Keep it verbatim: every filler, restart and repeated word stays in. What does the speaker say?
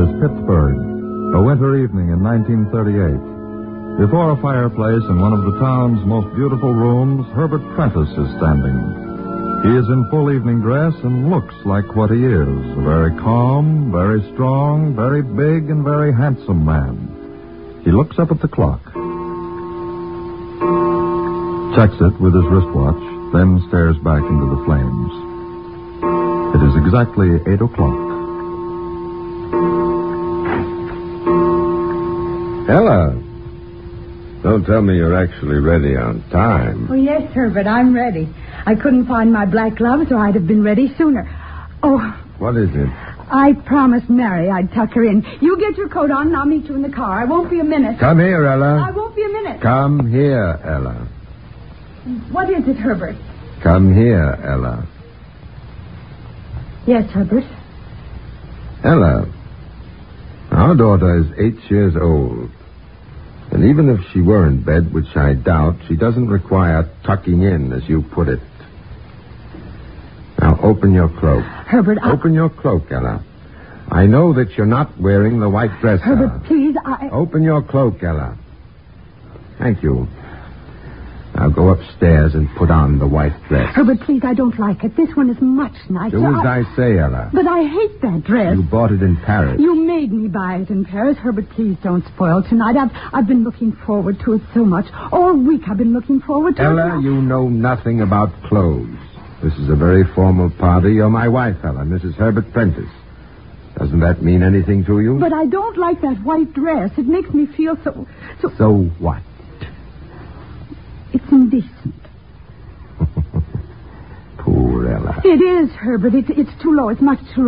is Pittsburgh, a winter evening in nineteen thirty-eight. Before a fireplace in one of the town's most beautiful rooms, Herbert Prentice is standing. He is in full evening dress and looks like what he is, a very calm, very strong, very big, and very handsome man. He looks up at the clock, checks it with his wristwatch, then stares back into the flames. It is exactly eight o'clock. Ella, don't tell me you're actually ready on time. Oh, yes, Herbert, I'm ready. I couldn't find my black gloves, or I'd have been ready sooner. Oh. What is it? I promised Mary I'd tuck her in. You get your coat on, and I'll meet you in the car. I won't be a minute. Come here, Ella. I won't be a minute. Come here, Ella. What is it, Herbert? Come here, Ella. Yes, Herbert. Ella, our daughter is eight years old. And even if she were in bed, which I doubt, she doesn't require tucking in, as you put it. Now, open your cloak. Herbert, I... Open your cloak, Ella. I know that you're not wearing the white dress, Herbert, Ella. please, I... Open your cloak, Ella. Thank you. Now go upstairs and put on the white dress. Herbert, please, I don't like it. This one is much nicer. Do as I, I say, Ella. But I hate that dress. You bought it in Paris. You made me buy it in Paris. Herbert, please don't spoil tonight. I've I've been looking forward to it so much. All week I've been looking forward to Ella, it. Ella, you know nothing about clothes. This is a very formal party. You're my wife, Ella, Missus Herbert Prentice. Doesn't that mean anything to you? But I don't like that white dress. It makes me feel so... So, so what? It's indecent. Poor Ella. It is, Herbert. It, it's too low. It's much too low.